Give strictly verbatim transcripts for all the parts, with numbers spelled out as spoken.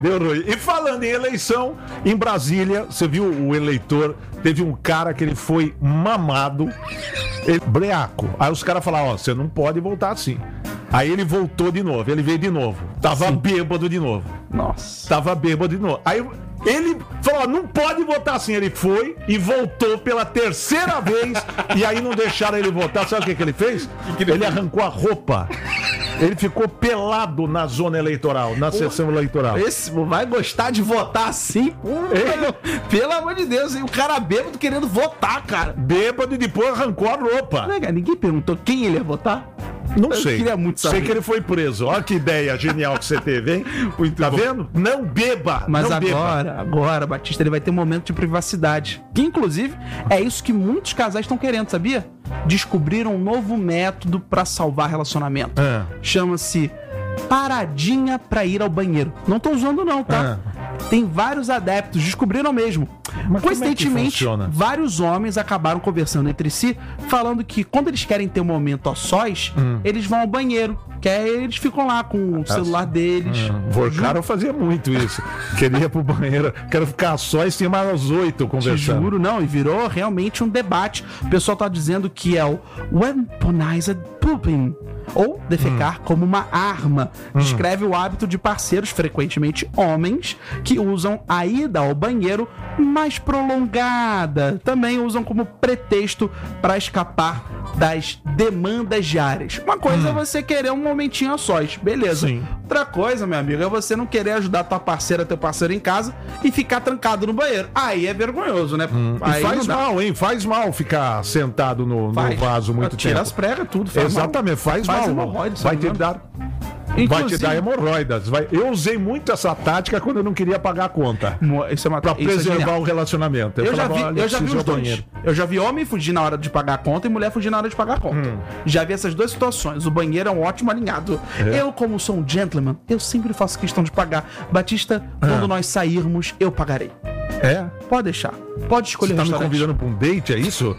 Deu ruim. E falando em eleição, em Brasília, você viu o eleitor, teve um cara que ele foi mamado, ele, breaco. Aí os caras falaram, ó, você não pode voltar assim. Aí ele voltou de novo, ele veio de novo. Tava Sim. bêbado de novo. Nossa. Tava bêbado de novo. Aí ele falou, não pode votar assim. Ele foi e voltou pela terceira vez. E aí não deixaram ele votar. Sabe o que, que ele fez? Que que ele ele fez? Arrancou a roupa. Ele ficou pelado na zona eleitoral, na sessão eleitoral. Esse vai gostar de votar assim? É. Pelo amor de Deus, hein? O cara bêbado querendo votar, cara. Bêbado e depois arrancou a roupa. Não, cara, ninguém perguntou quem ele ia votar? Não eu sei. Queria muito saber. Sei que ele foi preso. Olha que ideia genial que você teve, hein? Muito tá bom. Vendo? Não beba. Mas não agora, beba. agora, Batista, ele vai ter um momento de privacidade. Que, inclusive, é isso que muitos casais estão querendo, sabia? Descobriram um novo método pra salvar relacionamento. É. Chama-se paradinha pra ir ao banheiro. Não tô usando não, tá? É. Tem vários adeptos, descobriram mesmo. Mas coincidentemente, é vários homens acabaram conversando entre si, falando que quando eles querem ter um momento a sós, hum. eles vão ao banheiro. Que aí eles ficam lá com o celular deles. Hum. Vorcaro fazia muito isso. Queria ir pro banheiro, quero ficar a sós, tinha mais oito conversando. Te juro, não, e virou realmente um debate. O pessoal tá dizendo que é o weaponized pooping, ou defecar hum. como uma arma. Hum. Descreve o hábito de parceiros, frequentemente homens, que usam a ida ao banheiro mais prolongada. Também usam como pretexto para escapar das demandas diárias. Uma coisa hum. é você querer um momentinho a sós, beleza. Sim. Outra coisa, meu amigo, é você não querer ajudar tua parceira, teu parceiro em casa e ficar trancado no banheiro. Aí é vergonhoso, né? Hum. Aí e faz mal, hein? Faz mal ficar sentado no, no vaso muito Tira tempo. as pregas, tudo. Faz Exatamente, mal. faz, faz mal. Vai te dar... Inclusive, vai te dar hemorroidas. Vai... Eu usei muito essa tática quando eu não queria pagar a conta. Isso é uma... Pra isso preservar é o relacionamento. Eu, eu, falava, já vi, eu já vi os dois. Banheiro. Eu já vi homem fugir na hora de pagar a conta e mulher fugir na hora de pagar a conta. Hum. Já vi essas duas situações. O banheiro é um ótimo alinhado. É. Eu, como sou um gentleman, eu sempre faço questão de pagar. Batista, quando ah. nós sairmos, eu pagarei. É? Pode deixar. Pode escolher o restaurante. Você tá me convidando pra um date, é isso?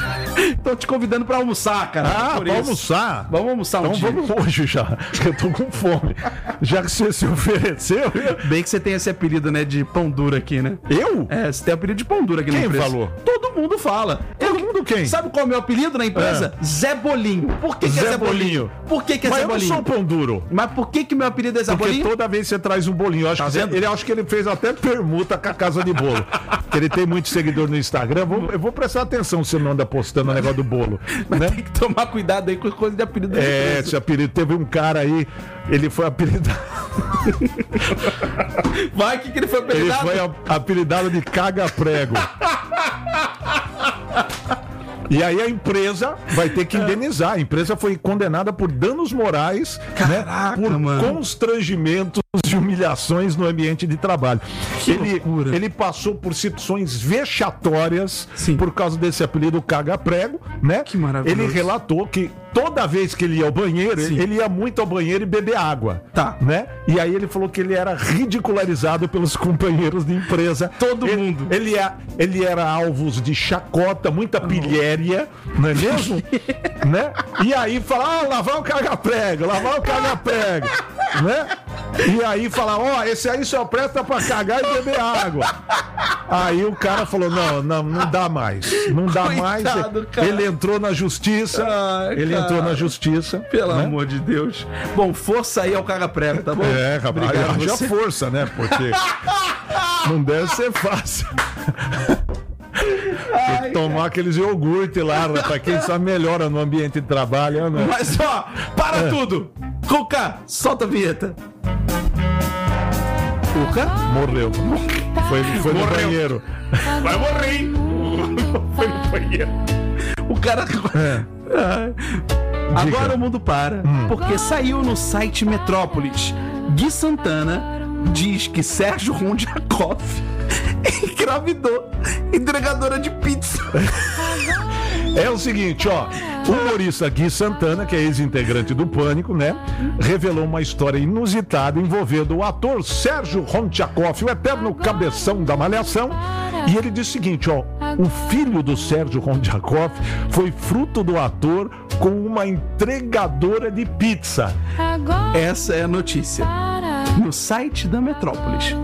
Tô te convidando pra almoçar, cara. Ah, pra almoçar? Vamos almoçar um então dia. Vamos hoje já. Eu tô com fome. Já que você se ofereceu... Bem que você tem esse apelido, né, de pão duro aqui, né? Eu? É, você tem apelido de pão duro aqui na empresa. Quem falou? Todo mundo fala. Todo eu, mundo quem? Sabe qual é o meu apelido na empresa? É. Zé Bolinho. Por que, que Zé é Zé Bolinho? Bolinho? Por que, que é Mas Zé Bolinho? Mas eu não sou pão duro. Mas por que que meu apelido é Zé Porque Bolinho? Porque toda vez que você traz um bolinho, eu acho, tá que, ele, acho que ele fez até permuta com a casa de bolo. Que ele tem muito seguidor no Instagram. Eu vou, eu vou prestar atenção se você não anda postando o negócio do bolo. Mas né? tem que tomar cuidado aí com as coisas de apelido. É, esse apelido. Teve um cara aí, ele foi apelidado... Vai, que que ele foi apelidado? Ele foi apelidado de caga-prego. E aí a empresa vai ter que indenizar. A empresa foi condenada por danos morais, Caraca, né, por mano. constrangimentos e humilhações no ambiente de trabalho. Que ele, loucura. ele passou por situações vexatórias. Sim. Por causa desse apelido caga-prego, né? Que maravilhoso. Ele relatou que toda vez que ele ia ao banheiro, Sim. ele ia muito ao banheiro e beber água. Tá. Né? E aí ele falou que ele era ridicularizado pelos companheiros de empresa. Todo ele, mundo. Ele, é, ele era alvos de chacota, muita pilhéria, não é mesmo? Né? E aí fala, ah, lá vai o caga-prego, lá vai o caga-prego, né? E aí fala, ó, oh, esse aí só presta pra cagar e beber água. Aí o cara falou, não, não, não dá mais. Não dá Coitado, mais. Cara. Ele entrou na justiça. Ai, ele cara. entrou na justiça. Pelo né? amor de Deus. Bom, força aí ao caga-prego, tá bom? É, rapaz. Haja força, né? Porque não deve ser fácil. Ai, tem que tomar cara. aqueles iogurte lá, pra quem sabe melhora no ambiente de trabalho, né? Mas ó, para é. tudo! Cuca, solta a vinheta. Cuca? Morreu. Foi, foi no banheiro. Vai morrer! Foi no banheiro. O cara. É. Agora Diga. o mundo para, hum. porque saiu no site Metrópolis. Gui Santana diz que Sérgio Rondiakov engravidou entregadora de pizza. É o seguinte, ó, o humorista Gui Santana, que é ex-integrante do Pânico, né, revelou uma história inusitada envolvendo o ator Sérgio Rondiakov, o eterno cabeção da Malhação, e ele disse o seguinte, ó, o filho do Sérgio Rondiakov foi fruto do ator com uma entregadora de pizza. Essa é a notícia. no site da Metrópolis.